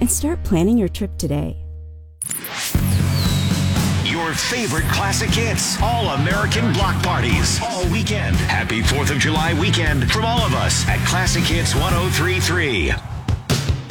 and start planning your trip today. Your favorite classic hits, all American block parties, all weekend. Happy 4th of July weekend from all of us at Classic Hits 1033.